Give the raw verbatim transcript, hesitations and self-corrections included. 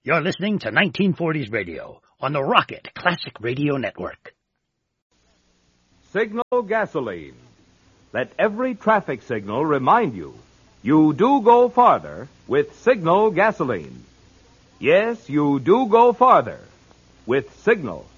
You're listening to nineteen forties Radio on the Rocket Classic Radio Network. Signal gasoline. Let every traffic signal remind you, you do go farther with Signal gasoline. Yes, you do go farther with Signal.